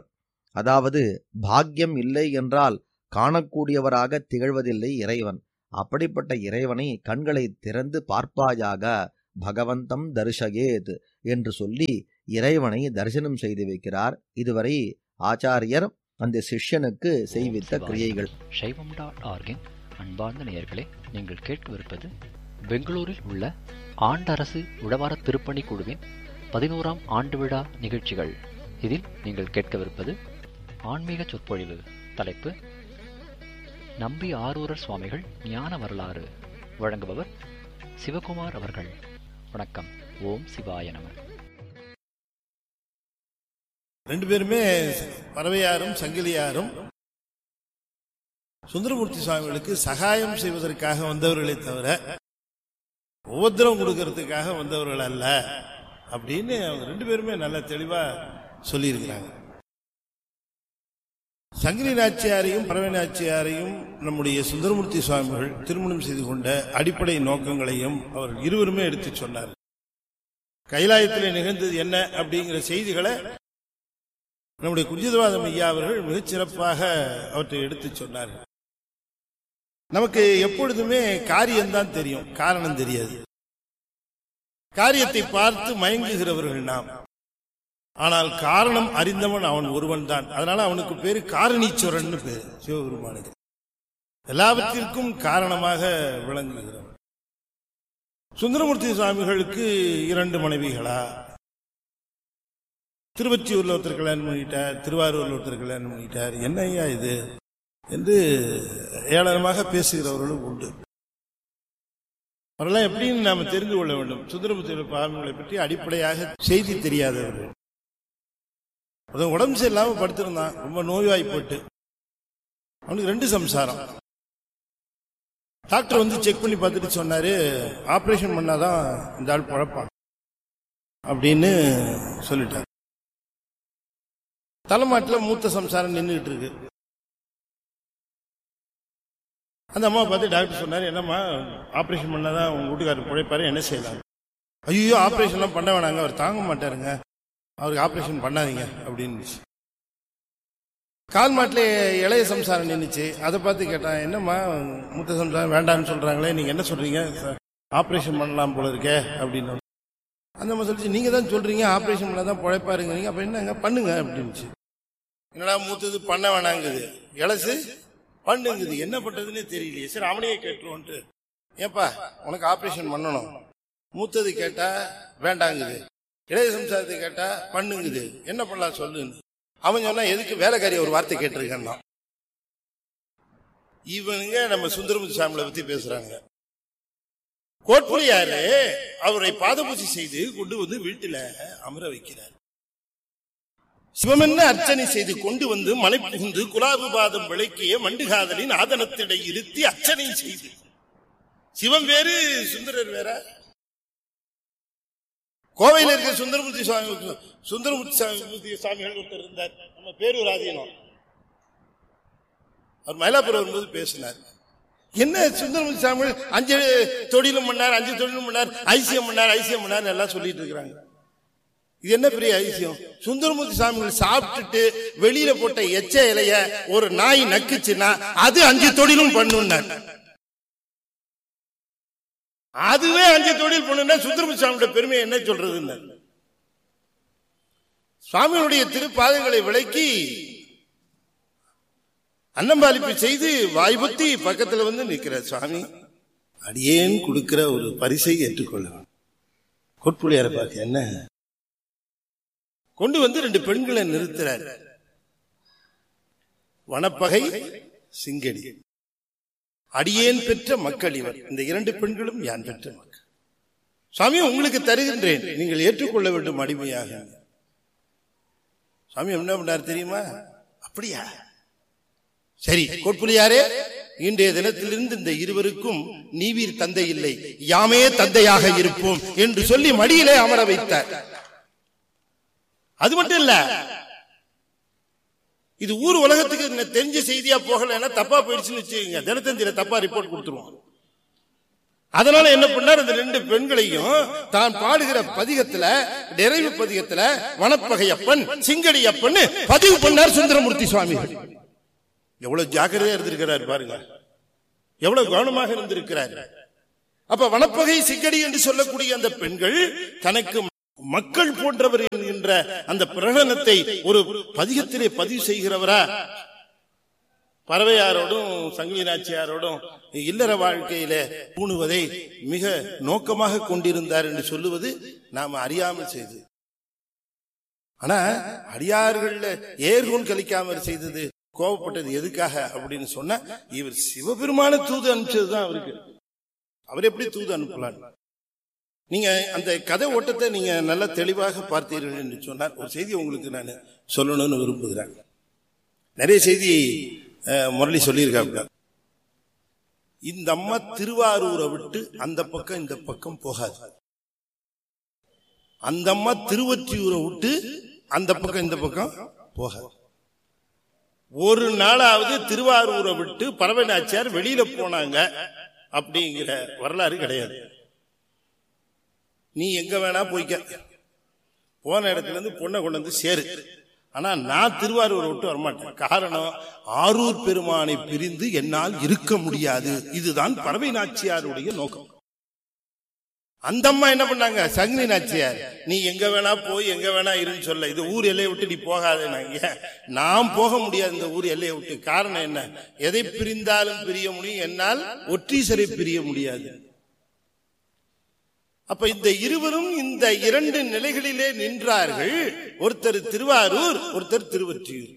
அதாவது பாக்கியம் இல்லை என்றால் காணக்கூடியவராக திகழ்வதில்லை இறைவன். அப்படிப்பட்ட இறைவனை கண்களை திறந்து பார்ப்பாயாக, பகவந்தம் தரிசயேத் என்று சொல்லி இறைவனை தரிசனம் செய்து வைக்கிறார். இதுவரை ஆச்சாரியர் அந்த சிஷ்யனுக்கு செய்வித்த கிரியைகள். சைவம் டாட் ஆர்கின் அன்பார்ந்த நேயர்களே, நீங்கள் கேட்கவிருப்பது பெங்களூரில் உள்ள ஆண்டரசு உழவார திருப்பணி குழுவின் பதினோராம் ஆண்டு விழா நிகழ்ச்சிகள். இதில் நீங்கள் கேட்கவிருப்பது ஆன்மீக சொற்பொழிவு. தலைப்பு நம்பி ஆரூரர் சுவாமிகள் ஞான வரலாறு. வழங்குபவர் சிவகுமார் அவர்கள். வணக்கம். ஓம் சிவாய நம. ரெண்டு பேருமே பறவையாரும் சங்கிலியாரும் சுந்தரமூர்த்தி சுவாமிகளுக்கு சகாயம் செய்வதற்காக வந்தவர்களே தவிர உபத்திரம் கொடுக்கறதுக்காக வந்தவர்கள் அல்ல அப்படின்னு அவங்க ரெண்டு பேருமே நல்ல தெளிவா சொல்லியிருக்கிறாங்க. சங்கிலி நாச்சியாரையும் பறவை நாச்சியாரையும் நம்முடைய சுந்தரமூர்த்தி சுவாமிகள் திருமணம் செய்து கொண்ட அடிப்படை நோக்கங்களையும் அவர் இருவருமே எடுத்து சொன்னார். கைலாயத்தில் நிகழ்ந்தது என்ன அப்படிங்கிற செய்திகளை நம்முடைய குஞ்சிதவாதம் ஐயா அவர்கள் மிகச் சிறப்பாக அவற்றை எடுத்து சொன்னார்கள். நமக்கு எப்பொழுதுமே காரியம்தான் தெரியும், காரணம் தெரியாது. காரியத்தை பார்த்து மயங்குகிறவர்கள் நாம். ஆனால் காரணம் அறிந்தவன் அவன் ஒருவன் தான். அதனால அவனுக்கு பேரு காரணீஸ்வரன் பேரு சிவபெருமானுக்கு. எல்லாவற்றிற்கும் காரணமாக விளங்குகிறவன். சுந்தரமூர்த்தி சுவாமிகளுக்கு இரண்டு மனைவிகளா? திருவொற்றியூர்ல ஒருத்தர் கல்யாணம் பண்ணிட்டார், திருவாரூர்ல ஒருத்தர் கல்யாணம் பண்ணிட்டார். என்ன ஐயா இது என்று ஏளனமாக பேசுகிறவர்களும் உண்டு. அவரெல்லாம் எப்படின்னு நாம தெரிந்து கொள்ள வேண்டும். சுந்தரமூர்த்தி சுவாமிகளை பற்றி அடிப்படையாக செய்தி தெரியாதவர்கள். அது உடம்பு சரியில்லாம படுத்திருந்தான், ரொம்ப நோய்வாய்ப்பட்டு. அவனுக்கு ரெண்டு சம்சாரம். டாக்டர் வந்து செக் பண்ணி பார்த்துட்டு சொன்னாரு, ஆபரேஷன் பண்ணாதான் இந்த ஆள் பழப்பான் அப்படின்னு சொல்லிட்டார். தலைமாட்டில் மூத்த சம்சாரம் நின்றுட்டு இருக்கு. அந்த அம்மா பார்த்து டாக்டர் சொன்னாரு, என்னம்மா ஆபரேஷன் பண்ணாதான் உங்க வீட்டுக்காரர் பிழைப்பாரு, என்ன செய்யலாம்? ஐயோ ஆபரேஷன்லாம் பண்ண வேணாங்க, அவர் தாங்க மாட்டாருங்க, அவருக்கு ஆபரேஷன் பண்ணாதீங்க அப்படின்னு. கால் மாட்டில் இளைய சம்சாரம் நின்றுச்சு. அதை பார்த்து கேட்டான், என்னம்மா மூத்த சம்சாரம் வேண்டான்னு சொல்றாங்களே, நீங்க என்ன சொல்றீங்க, ஆபரேஷன் பண்ணலாம் போல இருக்கே அப்படின்னு. அந்த அம்மா சொல்லிச்சு, நீங்க தான் சொல்றீங்க ஆபரேஷன் பண்ணாதான் பிழைப்பாருங்க, அப்ப என்னங்க பண்ணுங்க அப்படின்னுச்சு. என்னடா மூத்தது பண்ண வேணாங்குது, இளசு பண்ணுங்குது, என்ன பண்றதுன்னே தெரியலையே. சரி அவனையே கேட்டுருவோன்ட்டு, ஏப்பா உனக்கு ஆபரேஷன் பண்ணணும், மூத்தது கேட்டா வேண்டாங்குது, இளைய சம்சாரத்தை கேட்டா பண்ணுங்குது, என்ன பண்ணலாம் சொல்லுன்னு. அவன் சொன்னா, எதுக்கு வேலைக்காரிய ஒரு வார்த்தை கேட்டிருக்கான். இவனுங்க நம்ம சுந்தரமூர்த்தி சாமியை பத்தி பேசுறாங்க. கோட்புலியாரு அவரை பாதபூஜை செய்து கொண்டு வந்து வீட்டுல அமர வைக்கிறார். சிவமென்ன அர்ச்சனை செய்து கொண்டு வந்து மலை புகுந்து குலாபு பாதம் விளக்கிய மண்டுகாதலின் ஆதனத்திடை இருத்தி அர்ச்சனை செய்து. சிவம் வேறு சுந்தரர் வேற. கோவையில் இருக்க சுந்தரமூர்த்தி சுவாமி சுந்தரமூர்த்தி சுவாமிகள் ஒருத்தர் இருந்தார், நம்ம பேரூர் ஆதீனம். அவர் மயிலாப்பூர் வரும்போது பேசினார். என்ன சுந்தரமூர்த்தி சுவாமிகள் அஞ்சு தொழிலும் பண்ணார், அஞ்சு தொழிலும் பண்ணார், ஐசியம் பண்ணார், ஐசியம் பண்ணார் எல்லாம் சொல்லிட்டு இருக்கிறாங்க. இது என்ன பெரிய ஐசியம்? சுந்தரமூர்த்தி சுவாமிகள் சாப்பிட்டுட்டு வெளியில போட்ட எச்ச இலைய ஒரு நாய் நக்குச்சுன்னா அது அஞ்சு தொழிலும் பண்ணுனார். அதுவே அஞ்சு தொழில் பண்ணுனா சுந்தரமூர்த்தி சுவாமியோட பெருமையை என்ன சொல்றது? சுவாமியுடைய திருப்பாதங்களை விளக்கி அன்னம்பாலிப்பு செய்து வாய்ப்புத்தி பக்கத்துல வந்து நிற்கிறார். சுவாமி அடியேன் கொடுக்கிற ஒரு பரிசை ஏற்றுக்கொள்ள. கோட்புலியாரை பார்க்க என்ன கொண்டு வந்து ரெண்டு பெண்களை நிறுத்துறார். வனப்பகை சிங்கடி. அடியேன் பெற்ற மக்கள் இவர். இந்த இரண்டு பெண்களும் யான் பெற்ற மக்கள். சுவாமி உங்களுக்கு தருகின்றேன், நீங்கள் ஏற்றுக்கொள்ள வேண்டும் அடிமையாக. சுவாமி என்ன பண்ணார் தெரியுமா? அப்படியா, சரி கோட்புலியாரே, இன்றைய தினத்திலிருந்து இந்த இருவருக்கும் நீவீர் தந்தை இல்லை, யாமே தந்தையாக இருப்போம் என்று சொல்லி மடியிலே அமர வைத்தார். அது மட்டும் இல்ல, இது ஊர் உலகத்துக்கு தெரிஞ்ச செய்தியா போகலன்னா தப்பா போயிடுச்சுன்னு வச்சுக்கோங்க, தினத்தந்தியில தப்பா ரிப்போர்ட் கொடுத்துருவோம். அதனால என்ன பண்ணார், அந்த ரெண்டு பெண்களையும் தான் பாடுகிற பதிகத்துல, நிறைவு பதிகத்துல வனப்பகையப்பன் சிங்கடியப்பன் பதிவு பண்ணார் சுந்தரமூர்த்தி சுவாமிகள். எவ்வளவு ஜாக்கிரதையா இருந்திருக்கிறார் பாருங்க, எவ்வளவு கவனமாக இருந்திருக்கிறார். அப்ப வனப்பகை சிங்கடி என்று சொல்லக்கூடிய அந்த பெண்கள் தனக்கு மக்கள் போன்றவர் என்கின்ற அந்த பிரகடனத்தை ஒரு பதிகத்திலே பதிவு செய்கிறவரா? பறவையாரோடும் சங்கிலி நாச்சியாரோடும் இல்லற வாழ்க்கையில பூணுவதை மிக நோக்கமாக கொண்டிருந்தார் என்று சொல்லுவது நாம அறியாமல் செய்தது. ஆனா அடியார்கள் ஏர்கோன் கலிக்காமல் செய்தது, கோபப்பட்டது எதுக்காக அப்படின்னு சொன்னா, இவர் சிவபெருமான தூது அனுப்பிச்சதுதான் அவருக்கு. அவர் எப்படி தூது அனுப்பலாம்? நீங்க அந்த கதை ஓட்டத்தை நீங்க நல்லா தெளிவாக பார்த்தீர்கள் என்று சொன்னார். ஒரு செய்தி உங்களுக்கு நான் சொல்லணும்னு விரும்புகிறேன். நிறைய செய்தி முரளி சொல்லியிருக்காங்க. இந்த அம்மா திருவாரூரை விட்டு அந்த பக்கம் இந்த பக்கம் போகாது. அந்த அம்மா திருவொற்றியூரை விட்டு அந்த பக்கம் இந்த பக்கம் போகாது. ஒரு நாளாவது திருவாரூரை விட்டு பறவை நாச்சியார் வெளியில போனாங்க அப்படிங்கிற வரலாறு கிடையாது. நீ எங்க வேணா போய்க்க, போன இடத்துல இருந்து பொண்ணை கொண்டு வந்து சேரு, ஆனா நான் திருவாரூரை விட்டு வரமாட்டேன். காரணம், ஆரூர் பெருமானை பிரிந்து என்னால் இருக்க முடியாது. இதுதான் பறவை நாச்சியாருடைய நோக்கம். அந்த அம்மா என்ன பண்ணாங்க, சங்கிலி நாச்சியார் நீ எங்க வேணா போய் எங்க வேணா இருன்னு சொல்ல, இது ஊர் எல்லையை விட்டு நீ போகாத. நான் போக முடியாது இந்த ஊர் எல்லையை விட்டு. காரணம் என்ன, எதை பிரிந்தாலும் பிரிய முடியும், என்னால் ஒற்றீசரை பிரிய முடியாது. அப்ப இந்த இருவரும் இந்த இரண்டு நிலைகளிலே நின்றார்கள். ஒருத்தர் திருவாரூர், ஒருத்தர் திருவொற்றியூர்.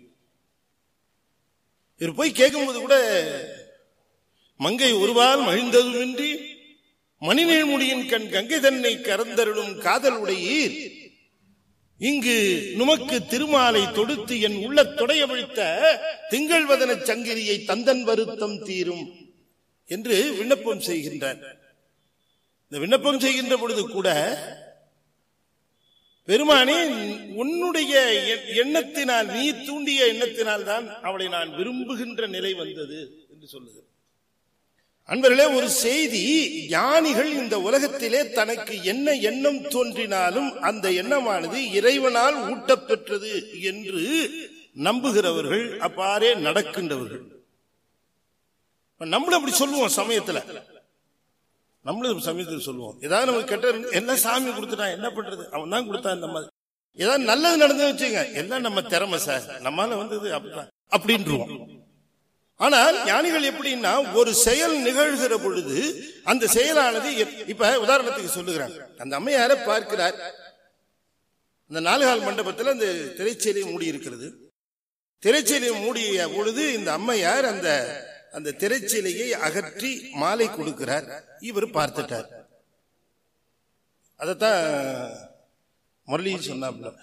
இவர் போய் கேட்கும்போது கூட, மங்கை ஒருவால் மகிழ்ந்ததுமின்றி மணிநீழ்முடியின் கண் கங்கை தன்னை கறந்தருளும் காதல் உடையீர், இங்கு நுமக்கு திருமாலை தொடுத்து என் உள்ள தொடைய விழித்த திங்கள் வதன சங்கிலியை தந்தன் வருத்தம் தீரும் என்று விண்ணப்பம் செய்கின்றார். இந்த விண்ணப்பம் செய்கின்ற பொழுது கூட, பெருமானே உன்னுடைய எண்ணத்தினால், நீ தூண்டிய எண்ணத்தினால் தான் அவளை நான் விரும்புகின்ற நிலை வந்தது என்று சொல்லுது. அன்பர்களே, ஒரு செய்தி, ஞானிகள் இந்த உலகத்திலே தனக்கு என்ன எண்ணம் தோன்றினாலும் அந்த எண்ணமானது இறைவனால் ஊட்டப்பெற்றது என்று நம்புகிறவர்கள், அப்பாறே நடக்கின்றவர்கள். நம்மளும் அப்படி சொல்லுவோம் சமயத்துல, நம்மளும் சமயத்தில் சொல்லுவோம். ஏதாவது நமக்கு கெட்ட எல்லாம் சாமி கொடுத்துட்டான், என்ன பண்றது, அவன் தான் கொடுத்தான். இந்த மாதிரி ஏதாவது நல்லது நடந்து வச்சுங்க, எல்லாம் நம்ம திறமை சார், நம்மளால வந்தது அப்படிதான் அப்படின்றுவோம். ஆனால் ஞானிகள் எப்படின்னா, ஒரு செயல் நிகழ்கிற பொழுது அந்த செயலானது, இப்ப உதாரணத்துக்கு சொல்லுகிறாங்க, அந்த அம்மையார பார்க்கிறார், அந்த நாலுகால் மண்டபத்தில் அந்த திரைச்சேலை மூடி இருக்கிறது. திரைச்சேலை மூடிய பொழுது இந்த அம்மையார் அந்த அந்த திரைச்சீலையை அகற்றி மாலை கொடுக்கிறார். இவர் பார்த்துட்டார். அதத்தான் முரளி சொன்னாப்ல,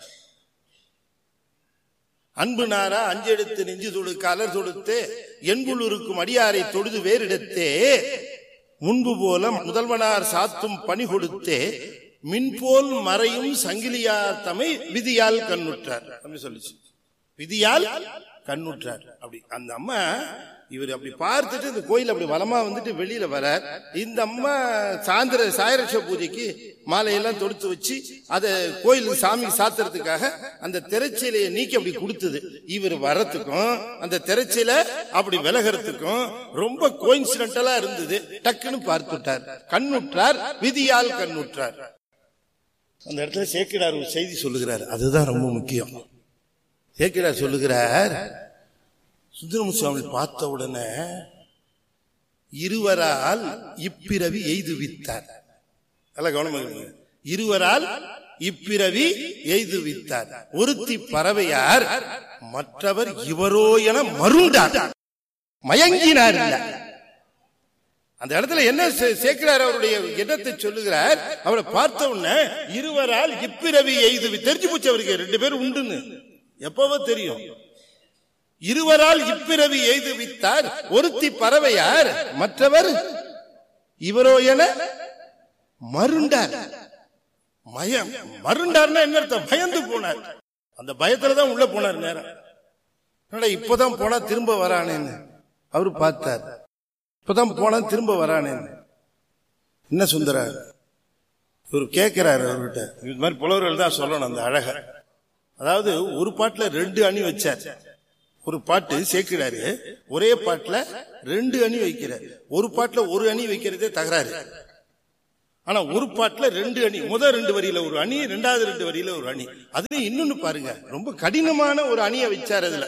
அன்பு நாரா அஞ்செடுத்து நெஞ்சு தொழுக்கு அலர் தொடுத்து என்புள்ளுருக்கும் அடியாரை தொழுது வேறிடத்தே முன்பு போல முதல்வனார் சாத்தும் பணி கொடுத்தே மின்போல் மறையும் சங்கிலியார் தம்மை விதியால் கண்ணுற்றார் அப்படி சொல்லிச்சு. விதியால் கண்ணுற்றார். அப்படி அந்த அம்மா இவர் அப்படி பார்த்துட்டு இந்த கோயில் அப்படி வலமா வந்துட்டு வெளியில வர, இந்த அம்மா சாயந்திர சாயரட்ச பூஜைக்கு மாலையெல்லாம் தொடுத்து வச்சு அதை கோயிலுக்கு சாமி சாத்துறதுக்காக அந்த திரைச்சீலையை நீக்கி அப்படி கொடுத்தது. இவர் வரத்துக்கும் அந்த திரைச்சீலை அப்படி விலகிறதுக்கும் ரொம்ப கோயின்சிடென்டலா இருந்தது. டக்குன்னு பார்த்துட்டார், கண்ணுற்றார், விதியால் கண்ணுற்றார். அந்த இடத்துல சேக்கிடார் ஒரு செய்தி சொல்லுகிறார், அதுதான் ரொம்ப முக்கியம். சேக்கிடார் சொல்லுகிறார், சுந்தரமூர்த்தி சுவாமி பார்த்த உடனே இருவரால் இப்பிறவி எய்துவித்தார். நல்ல கவனமாக, இருவரால் இப்பிறவி எய்துவித்தார். ஒருத்தி பறவையார், மற்றவர் இவரோ என மருண்டார், மயங்கினார். அந்த இடத்துல என்ன சேக்கிரார் அவருடைய எண்ணத்தை சொல்லுகிறார், அவரை பார்த்த உடனே இருவரால் இப்பிறவி எய்துவி தெரிஞ்சு போச்சு அவருக்கு, ரெண்டு பேரும் உண்டுன்னு எப்பவோ தெரியும். இருவரால் இப்பிறவி எய்துவித்தார், ஒருத்தி பறவையார், மற்றவர் இவரோ என மருண்டார். மயம் மருண்டார்னா என்ன அர்த்தம், பயந்து போனார். அந்த பயத்துலதான் உள்ள போனார் நேரம். இப்பதான் போனா திரும்ப வரானேன்னு அவரு பார்த்தார். இப்பதான் போனா திரும்ப வரானேன்னு என்ன சுந்தர இவர் கேட்கிறாரு அவர்கிட்ட. இது மாதிரி புலவர்கள் தான் சொல்லணும் அந்த அழக. அதாவது ஒரு பாட்டுல ரெண்டு அணி வச்சார். ஒரு பாட்டு சேர்க்கிறாரு, ஒரே பாட்டுல ரெண்டு அணி வைக்கிறார். ஒரு பாட்டுல ஒரு அணி வைக்கிறதே தகராறு. ஆனா ஒரு பாட்டுல ரெண்டு அணி, முதல் ரெண்டு வரியில ஒரு அணி, ரெண்டாவது ரெண்டு வரியில ஒரு அணி. அதுல இன்னொன்னு பாருங்க, ரொம்ப கடினமான ஒரு அணியை வச்சார். அதுல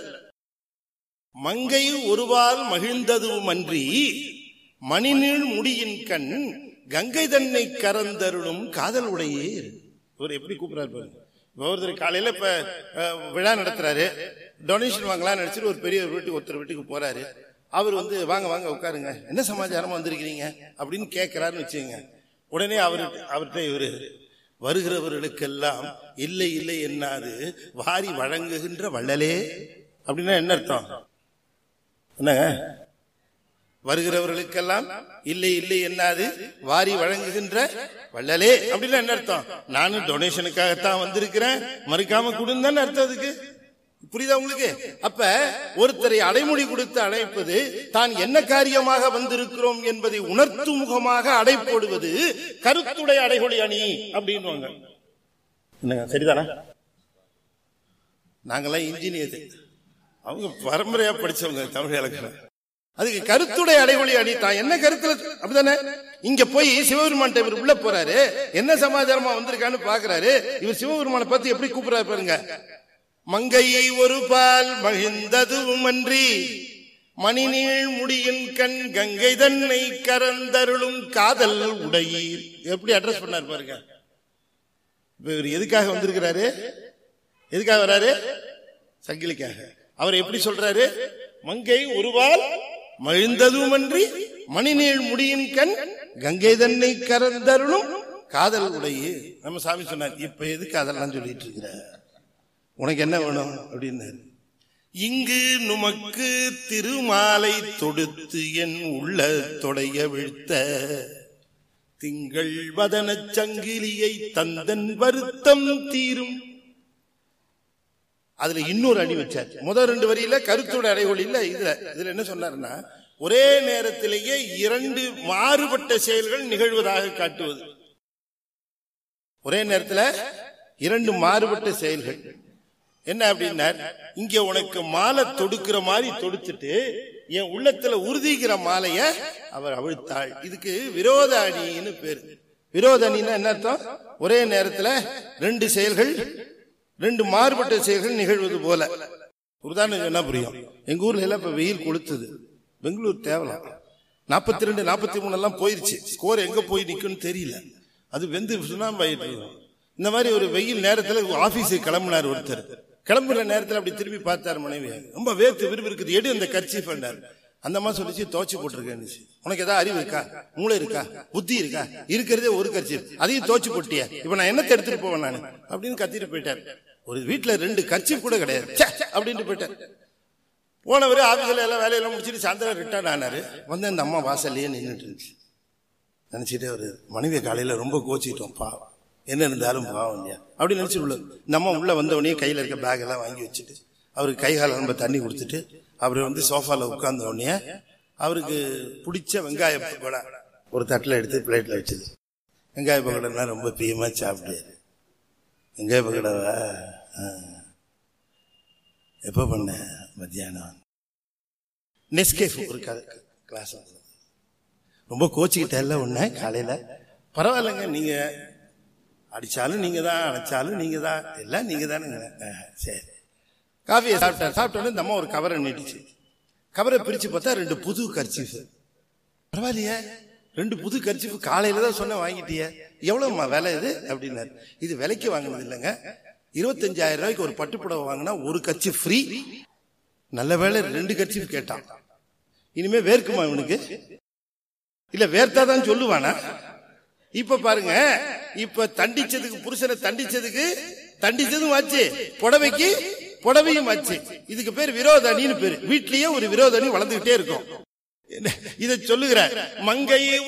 மங்கை ஒருவால் மகிழ்ந்ததும் அன்றி மணிநீள் முடியின் கண் கங்கை தன்னை கரந்தருளும் காதல் உடையே. இவர் எப்படி கூப்பிடாரு பாருங்க. ஒருத்தர் காலையில இப்ப விழா நடத்துறாரு, டொனேஷன் வாங்கலாம்னு நினைச்சிட்டு ஒரு பெரிய வீட்டுக்கு ஒருத்தர் வீட்டுக்கு போறாரு. அவர் வந்து வாங்க வாங்க உட்காருங்க, என்ன சமாச்சாரமா வந்திருக்கிறீங்க அப்படின்னு கேட்கிறாருன்னு வச்சுங்க. உடனே அவரு அவர்கிட்ட இவரு வருகிறவர்களுக்கெல்லாம் இல்லை இல்லை என்னாது வாரி வழங்குகின்ற வள்ளலே அப்படின்னா என்ன அர்த்தம்? என்னங்க, வருகிறவர்களுக்கெல்லாம் இல்லை இல்லை என்னாது வாரி வழங்குகின்ற வள்ளலே அப்படின்னா என்ன அர்த்தம்? நானும் டொனேஷனுக்காகத்தான் வந்திருக்கிறேன், மறுக்காம கொடுன்னு அர்த்தம். அதுக்கு புரியுதா உங்களுக்கு? அப்ப ஒருத்தரை அடைமொழி கொடுத்து அழைப்பது, தான் என்ன காரியமாக வந்திருக்கிறோம் என்பதை உணர்த்தும் முகமாக அடைப்போடுவது கருத்துடைய அடைமொழி அணி அப்படின்வாங்க. சரிதானா? நாங்கெல்லாம் இன்ஜினியர், அவங்க பரம்பரையா படிச்சவங்க தமிழ் இலக்கணம். அதுக்கு கருத்துடைய அடைமொழி அணி தான் என்ன கருத்துல, அப்படித்தானே? இங்க போய் சிவபெருமான் இவர் உள்ள போறாரு, என்ன சமாச்சாரமா வந்திருக்கான்னு பாக்குறாரு. இவர் சிவபெருமானை பத்தி எப்படி கூப்பிடுறாரு பாருங்க. மங்கையை ஒரு பால் மகிழ்ந்ததும் அன்றி மணிநீள் முடியின் கண் கங்கை தன்னை கரந்தருளும் காதல் உடையீர். எப்படி அட்ரஸ் பண்ணாரு பாருங்க. இவர் எதுக்காக வந்திருக்கிறாரு? எதுக்காக வராரு? சங்கிலிக்காக. அவர் எப்படி சொல்றாரு? மங்கை ஒருவால் மகிழ்ந்ததும் அன்றி மணிநீள் முடியின் கண் கங்கை தன்னை கரந்தருளும் காதல் உடையீர். நம்ம சாமி சொன்னார், இப்ப எதுக்கு அதெல்லாம் சொல்லிட்டு இருக்கிற, உனக்கு என்ன வேணும் அப்படின்னு. இங்கு நுமக்கு திருமாலை தொடுத்து என் உள்ள தொடைய வீழ்த்த திங்கள் வதன சங்கிலியை தந்தன் வருத்தம் தீரும். அதுல இன்னொரு அடி வச்சார். முதல் ரெண்டு வரியில கருத்தோட அடைகொள் இல்ல. இதுல இதுல என்ன சொன்னாருன்னா, ஒரே நேரத்திலேயே இரண்டு மாறுபட்ட செயல்கள் நிகழ்வதாக காட்டுவது. ஒரே நேரத்தில் இரண்டு மாறுபட்ட செயல்கள் என்ன அப்படின்னா, இங்க உனக்கு மாலை தொடுக்கிற மாதிரி தொடுத்துட்டு என் உள்ளத்துல உறுதிக்கிற மாலைய அவர் அவிழ்த்தாள். இதுக்கு விரோத அணின்னு பேரு. விரோத அணின்னா என்ன அர்த்தம்? ஒரே நேரத்துல ரெண்டு செயல்கள், ரெண்டு மாறுபட்ட செயல்கள் நிகழ்வது போல. உதாரணம் என்ன புரியும்? எங்க ஊர்ல எல்லாம் இப்ப வெயில் கொளுத்துது, பெங்களூர் தேவலாம் நாற்பத்தி ரெண்டு நாற்பத்தி மூணு எல்லாம் போயிருச்சு. ஸ்கோர் எங்க போய் நிக்குன்னு தெரியல. அது வெந்து சுண்ணாம்பு ஆயிட்டு. இந்த மாதிரி ஒரு வெயில் நேரத்துல ஆபீஸுக்கு கிளம்பினார் ஒருத்தர். கிளம்புற நேரத்தில் அப்படி திரும்பி பார்த்தார் மனைவி, ரொம்ப வேர்த்து விரும்பி இருக்குது, எடு அந்த கர்ச்சீஃப் பண்ணார். அந்த அம்மா சொல்லிச்சு, துவச்சு போட்டிருக்கேன். உனக்கு ஏதாவது அறிவு இருக்கா, மூளை இருக்கா, புத்தி இருக்கா? இருக்கிறதே ஒரு கர்ச்சீஃப், அதையும் துவச்சு போட்டியா, இப்ப நான் என்னத்தை எடுத்துட்டு போவேன் நான் அப்படின்னு கத்திட்டு போயிட்டார். ஒரு வீட்டுல ரெண்டு கர்ச்சீஃப் கூட கிடையாது அப்படின்னு போயிட்டார். போனவரு ஆபீஸ்ல எல்லாம் வேலையெல்லாம் முடிச்சுட்டு சாயந்தரம் ரிட்டர்ன் ஆனாரு. வந்து அந்த அம்மா வாசல்லையே நின்றுட்டு இருந்துச்சு. நினைச்சிட்டே ஒரு மனைவியை காலையில ரொம்ப கோச்சிட்டோம், பாவம் என்ன இருந்தாலும் பாவம் இல்லையா அப்படின்னு நினைச்சு உள்ள நம்ம உள்ள வந்தவனே கையில இருக்க பேக் எல்லாம் வாங்கி வச்சுட்டு அவருக்கு கை கால ரொம்ப தண்ணி கொடுத்துட்டு அவரு வந்து சோஃபால உட்கார்ந்த உடனே அவருக்கு பிடிச்ச வெங்காய பக்கோடா ஒரு தட்டில் எடுத்து பிளேட்ல வச்சது. வெங்காய பக்கோடா ரொம்ப பிரியமா சாப்பிட்டாரு. வெங்காய பக்கோடாவா எப்ப பண்ண? மத்தியானம். நெஸ்கேஃப் ஒரு கிளாஸ் ரொம்ப கோச்சிக்கிட்ட ஒண்ணு காலையில. பரவாயில்லைங்க, நீங்க அடிச்சாலும் நீங்க தான், அடைச்சாலும் நீங்க தான், எல்லாம் நீங்க தானுங்க. சரி, காஃபியை சாப்பிட்டார். சாப்பிட்டோன்னு இந்த அம்மா ஒரு கவரை நீட்டிச்சு. கவரை பிரிச்சு பார்த்தா ரெண்டு புது கர்ச்சீஃப். பரவாயில்லையே, ரெண்டு புது கர்ச்சீஃப் காலையில தான் சொன்ன வாங்கிட்டிய, எவ்வளவுமா விலை இது அப்படின்னாரு. இது விலைக்கு வாங்கினது இல்லைங்க, இருபத்தஞ்சாயிரம் ரூபாய்க்கு ஒரு பட்டுப்புடவை வாங்கினா ஒரு கர்ச்சீஃப் ஃப்ரீ. நல்ல வேலை ரெண்டு கர்ச்சீஃப் கேட்டான். இனிமே வேர்க்குமா இவனுக்கு? இல்ல வேர்த்தாதான் சொல்லுவானா? இப்ப பாருங்க, இப்ப தண்டிச்சதுக்கு, புருஷனை தண்டிச்சதுக்கு தண்டிச்சதும் ஆச்சு, புடவைக்கு புடவையும் ஆச்சு. இதுக்கு பேர் விரோதணின்னு பேரு. வீட்லயே ஒரு விரோதணி வளர்ந்துகிட்டே இருக்கும். இதை சொல்லுகிற மங்கையை